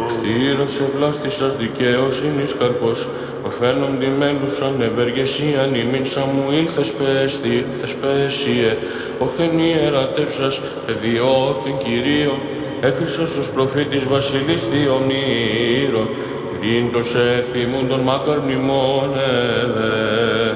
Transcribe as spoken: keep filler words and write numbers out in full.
Στήρωσε βλάστησας δικαίωσινης καρπός, οφαίνον τη μέλουσαν ευεργεσίαν ημίν Σαμουήλ θεσπέστη, θεσπέσιε, όθεν ιερατεύσας, εδιώθην Κυρίω, έκρυσος τους προφήτης βασιλείς Θειομήρων, πριν το σε θυμούν των μακαρνημών,